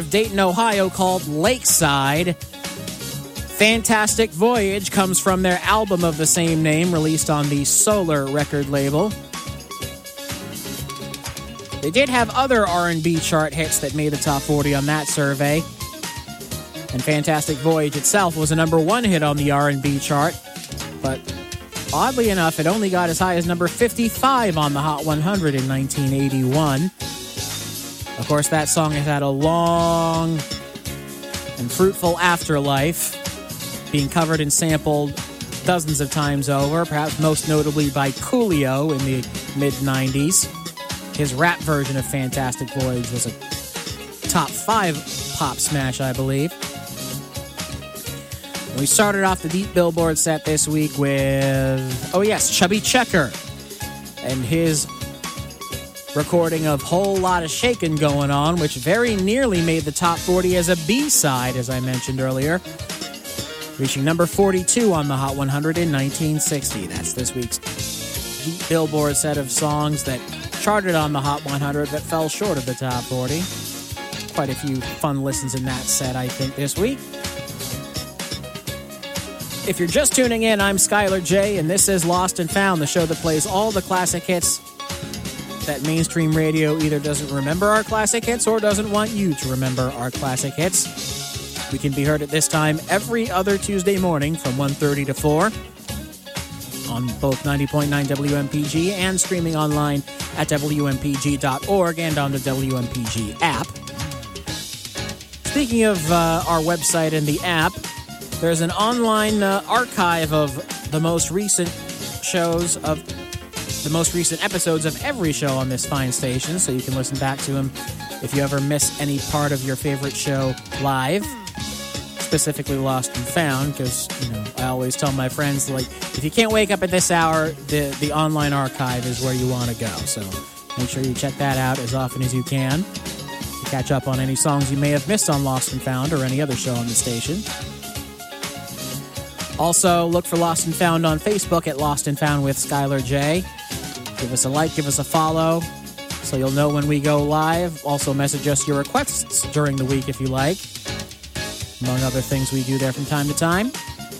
Dayton, Ohio, called Lakeside. Fantastic Voyage comes from their album of the same name, released on the Solar record label. They did have other R&B chart hits that made the top 40 on that survey. And Fantastic Voyage itself was a number one hit on the R&B chart. But oddly enough, it only got as high as number 55 on the Hot 100 in 1981. Of course, that song has had a long and fruitful afterlife, being covered and sampled dozens of times over, perhaps most notably by Coolio in the mid-90s. His rap version of Fantastic Voyage was a top 5 pop smash, I believe. We started off the Deep Billboard set this week with, Chubby Checker and his recording of Whole Lotta Shakin' Going On, which very nearly made the top 40 as a B-side, as I mentioned earlier, reaching number 42 on the Hot 100 in 1960. That's this week's Deep Billboard set of songs that charted on the Hot 100 but fell short of the top 40. Quite a few fun listens in that set, I think, this week. If you're just tuning in, I'm Skylar J, and this is Lost and Found, the show that plays all the classic hits that mainstream radio either doesn't remember our classic hits or doesn't want you to remember our classic hits. We can be heard at this time every other Tuesday morning from 1:30 to 4 on both 90.9 WMPG and streaming online at WMPG.org and on the WMPG app. Speaking of our website and the app, there's an online archive of the most recent episodes of every show on this fine station, so you can listen back to them if you ever miss any part of your favorite show live. Specifically Lost and Found, because I always tell my friends, like, if you can't wake up at this hour, the online archive is where you want to go. So make sure you check that out as often as you can to catch up on any songs you may have missed on Lost and Found or any other show on the station. Also, look for Lost and Found on Facebook at Lost and Found with Skylar J. Give us a like, give us a follow, so you'll know when we go live. Also, message us your requests during the week if you like. Among other things we do there from time to time.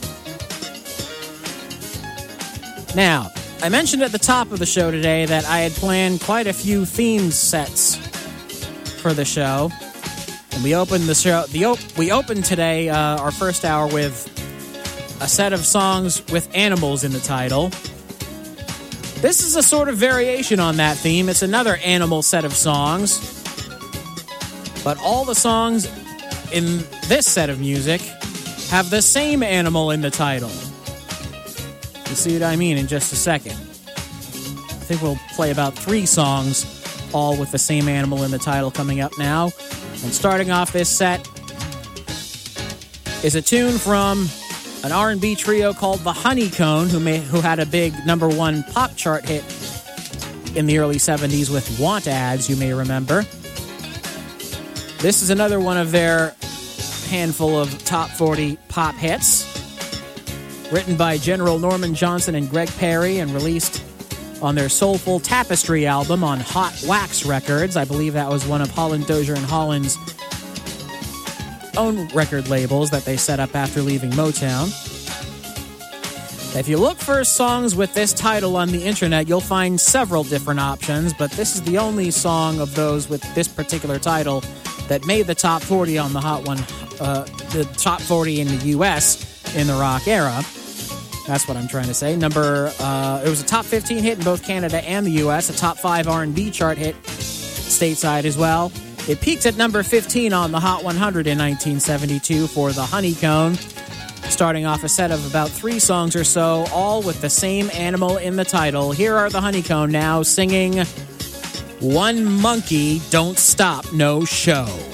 Now, I mentioned at the top of the show today that I had planned quite a few theme sets for the show. And we opened the show. We opened today our first hour with a set of songs with animals in the title. This is a sort of variation on that theme. It's another animal set of songs. But all the songs in this set of music have the same animal in the title. You'll see what I mean in just a second. I think we'll play about 3 songs, all with the same animal in the title, coming up now. And starting off this set is a tune from an R&B trio called the Honeycomb, who had a big number 1 pop chart hit in the early 70s with Want Ads, you may remember. This is another one of their handful of top 40 pop hits, written by General Norman Johnson and Greg Perry and released on their Soulful Tapestry album on Hot Wax Records. I believe that was one of Holland, Dozier, and Holland's own record labels that they set up after leaving Motown. If you look for songs with this title on the internet, you'll find several different options, but this is the only song of those with this particular title that made the top 40 on the the top 40 in the U.S. in the rock era. That's what I'm trying to say. It was a top 15 hit in both Canada and the U.S., a top 5 R&B chart hit stateside as well. It peaked at number 15 on the Hot 100 in 1972 for the Honeycomb, starting off a set of about 3 songs or so, all with the same animal in the title. Here are the Honeycomb now singing One Monkey Don't Stop No Show.